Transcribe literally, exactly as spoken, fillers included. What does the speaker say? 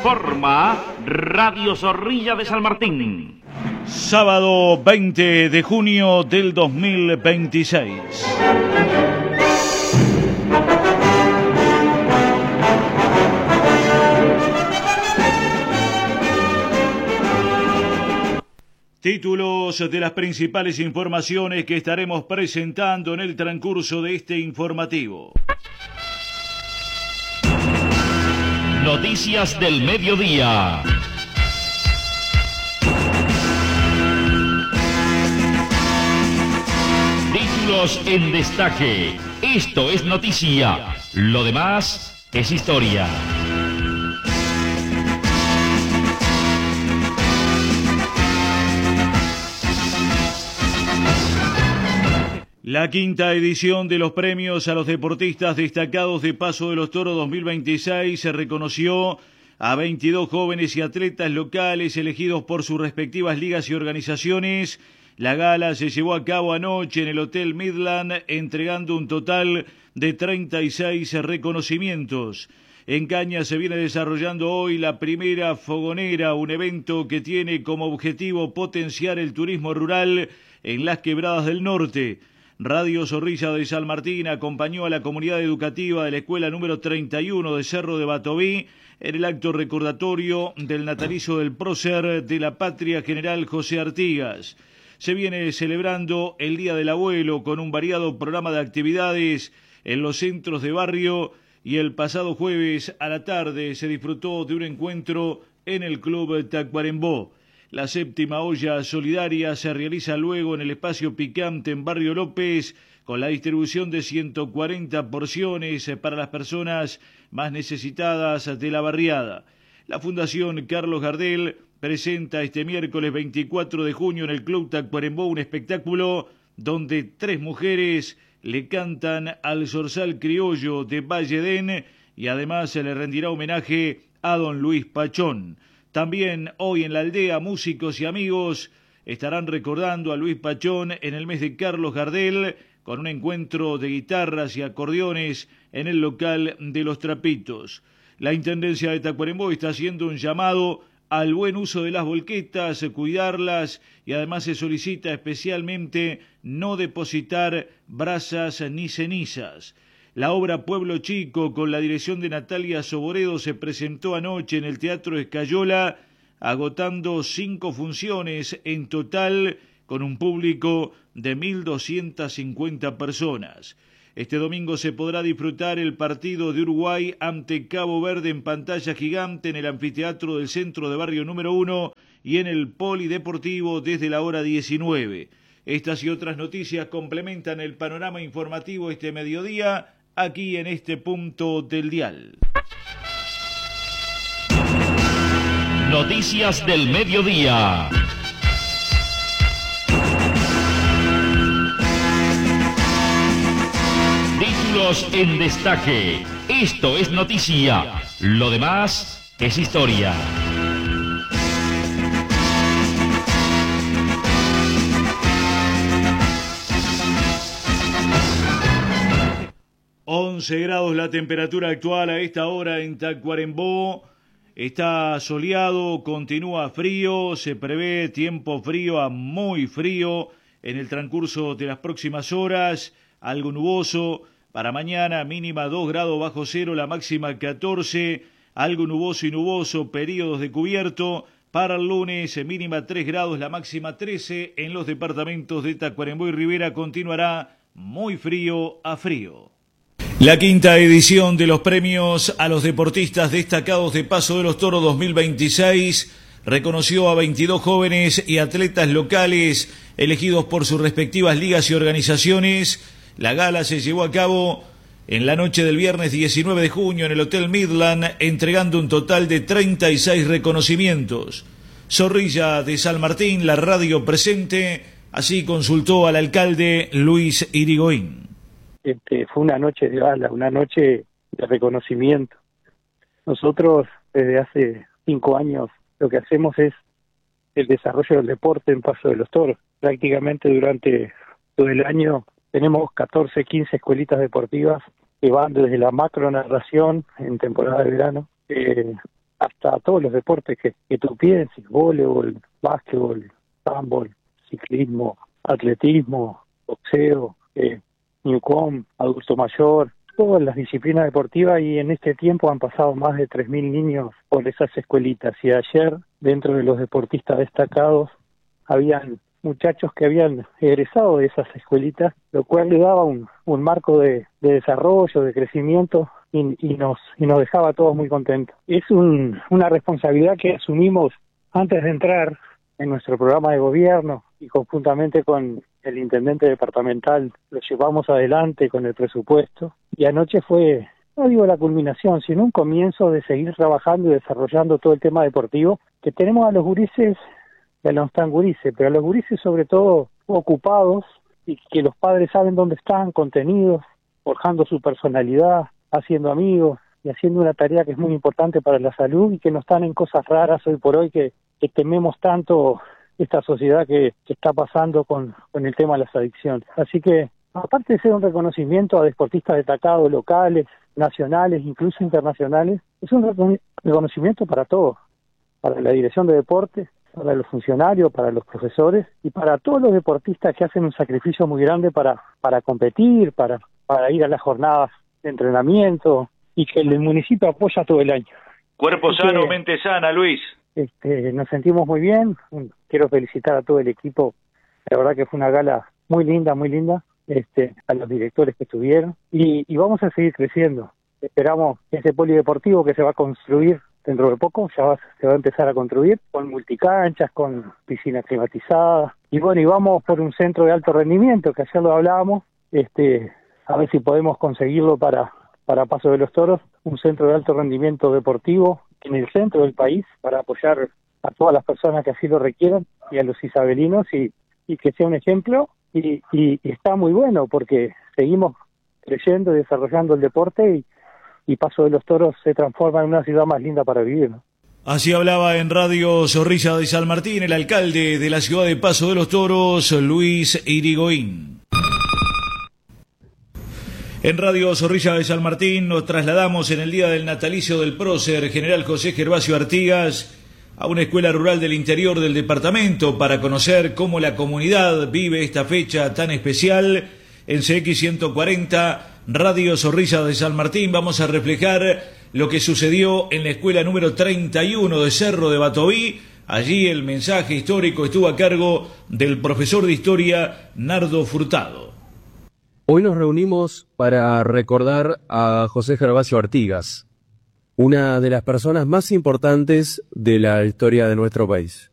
informa Radio Zorrilla de San Martín. Sábado veinte de junio del dos mil veintiséis. Títulos de las principales informaciones que estaremos presentando en el transcurso de este informativo. Noticias del mediodía. Títulos en destaque. Esto es noticia. Lo demás es historia. La quinta edición de los premios a los deportistas destacados de Paso de los Toros dos mil veintiséis se reconoció a veintidós jóvenes y atletas locales elegidos por sus respectivas ligas y organizaciones. La gala se llevó a cabo anoche en el Hotel Midland, entregando un total de treinta y seis reconocimientos. En Cañas se viene desarrollando hoy la primera fogonera, un evento que tiene como objetivo potenciar el turismo rural en las quebradas del norte. Radio Zorrilla de San Martín acompañó a la comunidad educativa de la escuela número treinta y uno de Cerro de Batoví en el acto recordatorio del natalicio del prócer de la patria, general José Artigas. Se viene celebrando el Día del Abuelo con un variado programa de actividades en los centros de barrio, y el pasado jueves a la tarde se disfrutó de un encuentro en el Club Tacuarembó. La séptima olla solidaria se realiza luego en el espacio picante en Barrio López, con la distribución de ciento cuarenta porciones para las personas más necesitadas de la barriada. La Fundación Carlos Gardel presenta este miércoles veinticuatro de junio en el Club Tacuarembó un espectáculo donde tres mujeres le cantan al zorzal criollo de Valle Edén, y además se le rendirá homenaje a don Luis Pachón. También hoy en la aldea, músicos y amigos estarán recordando a Luis Pachón en el mes de Carlos Gardel, con un encuentro de guitarras y acordeones en el local de Los Trapitos. La Intendencia de Tacuarembó está haciendo un llamado al buen uso de las volquetas, cuidarlas, y además se solicita especialmente no depositar brasas ni cenizas. La obra Pueblo Chico, con la dirección de Natalia Soboredo, se presentó anoche en el Teatro Escayola, agotando cinco funciones en total, con un público de mil doscientas cincuenta personas. Este domingo se podrá disfrutar el partido de Uruguay ante Cabo Verde en pantalla gigante en el anfiteatro del Centro de Barrio número uno y en el Polideportivo desde la hora diecinueve. Estas y otras noticias complementan el panorama informativo este mediodía, aquí en este punto del dial. Noticias del mediodía. Títulos en destaque. Esto es noticia. Lo demás es historia. once grados la temperatura actual a esta hora en Tacuarembó. Está soleado, continúa frío, se prevé tiempo frío a muy frío en el transcurso de las próximas horas, algo nuboso para mañana, mínima dos grados bajo cero, la máxima catorce, algo nuboso y nuboso, periodos de cubierto. Para el lunes, mínima tres grados, la máxima trece, en los departamentos de Tacuarembó y Rivera continuará muy frío a frío. La quinta edición de los premios a los deportistas destacados de Paso de los Toros dos mil veintiséis reconoció a veintidós jóvenes y atletas locales elegidos por sus respectivas ligas y organizaciones. La gala se llevó a cabo en la noche del viernes diecinueve de junio en el Hotel Midland, entregando un total de treinta y seis reconocimientos. Zorrilla de San Martín, la radio presente, así consultó al alcalde Luis Irigoyen. Este, fue una noche de gala, una noche de reconocimiento. Nosotros desde hace cinco años lo que hacemos es el desarrollo del deporte en Paso de los Toros. Prácticamente durante todo el año tenemos catorce, quince escuelitas deportivas que van desde la macro narración en temporada de verano eh, hasta todos los deportes que, que tú pienses, voleibol, básquetbol, handball, ciclismo, atletismo, boxeo, eh, newcom, adulto mayor, todas las disciplinas deportivas, y en este tiempo han pasado más de tres mil niños por esas escuelitas, y ayer dentro de los deportistas destacados habían muchachos que habían egresado de esas escuelitas, lo cual le daba un, un marco de, de desarrollo, de crecimiento, y, y nos y nos dejaba a todos muy contentos. Es un, una responsabilidad que asumimos antes de entrar en nuestro programa de gobierno, y conjuntamente con el intendente departamental lo llevamos adelante con el presupuesto, y anoche fue, no digo la culminación, sino un comienzo de seguir trabajando y desarrollando todo el tema deportivo, que tenemos a los gurises, y a los tan gurises, pero a los gurises sobre todo ocupados, y que los padres saben dónde están, contenidos, forjando su personalidad, haciendo amigos y haciendo una tarea que es muy importante para la salud, y que no están en cosas raras hoy por hoy que, que tememos tanto esta sociedad que, que está pasando con, con el tema de las adicciones. Así que, aparte de ser un reconocimiento a deportistas destacados locales, nacionales, incluso internacionales, es un reconocimiento para todos, para la dirección de deportes, para los funcionarios, para los profesores y para todos los deportistas que hacen un sacrificio muy grande para, para competir, para, para ir a las jornadas de entrenamiento, y que el municipio apoya todo el año. Cuerpo Así sano, que, mente sana, Luis. Este, nos sentimos muy bien. Quiero felicitar a todo el equipo. La verdad que fue una gala muy linda, muy linda. Este, a los directores que estuvieron. Y, y vamos a seguir creciendo. Esperamos ese polideportivo que se va a construir dentro de poco, ya va, se va a empezar a construir, con multicanchas, con piscinas climatizadas. Y bueno, y vamos por un centro de alto rendimiento, que ayer lo hablábamos. Este, a ver si podemos conseguirlo para, para Paso de los Toros, un centro de alto rendimiento deportivo en el centro del país, para apoyar a todas las personas que así lo requieran, y a los isabelinos, y, y que sea un ejemplo, y, y, y está muy bueno, porque seguimos creciendo y desarrollando el deporte, y, y Paso de los Toros se transforma en una ciudad más linda para vivir, ¿no? Así hablaba en Radio Zorrilla de San Martín el alcalde de la ciudad de Paso de los Toros, Luis Irigoyen. En Radio Zorrilla de San Martín nos trasladamos en el día del natalicio del prócer General José Gervasio Artigas a una escuela rural del interior del departamento para conocer cómo la comunidad vive esta fecha tan especial. En C X ciento cuarenta, Radio Zorrilla de San Martín, vamos a reflejar lo que sucedió en la escuela número treinta y uno de Cerro de Batoví. Allí el mensaje histórico estuvo a cargo del profesor de historia Nardo Furtado. Hoy nos reunimos para recordar a José Gervasio Artigas, una de las personas más importantes de la historia de nuestro país.